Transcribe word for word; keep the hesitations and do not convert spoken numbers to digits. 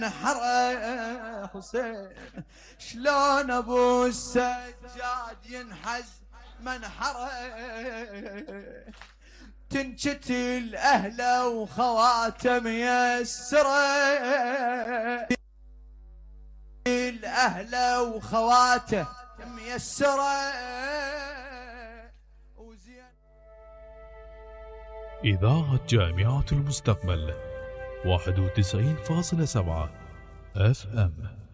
حرى حسين شلون ابو السجاد ينحز منحره، تنشت الاهله وخواته ميسره، الاهله وخواته ميسره وزين. إذاعة جامعة المستقبل واحد وتسعين فاصلة سبعة اف ام.